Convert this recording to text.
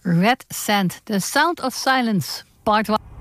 Red Sand, The Sound of Silence, Part 1.